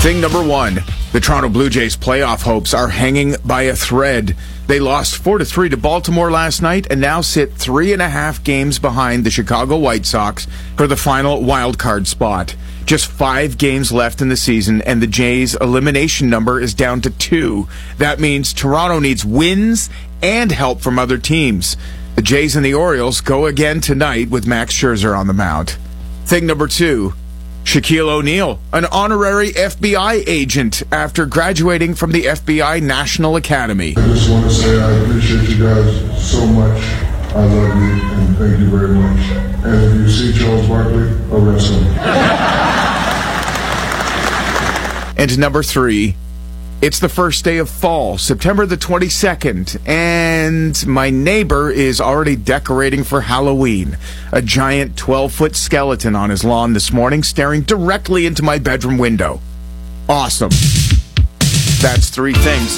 Thing number one, the Toronto Blue Jays' playoff hopes are hanging by a thread. They lost 4-3 to Baltimore last night and now sit 3.5 games behind the Chicago White Sox for the final wild card spot. Just 5 games left in the season, and the Jays' elimination number is down to 2. That means Toronto needs wins and help from other teams. The Jays and the Orioles go again tonight with Max Scherzer on the mound. Thing number two, Shaquille O'Neal, an honorary FBI agent after graduating from the FBI National Academy. I just want to say I appreciate you guys so much. I love you and thank you very much. And if you see Charles Barkley, arrest him. And number three, it's the first day of fall, September the 22nd, and my neighbor is already decorating for Halloween. A giant 12-foot skeleton on his lawn this morning, staring directly into my bedroom window. Awesome. That's three things.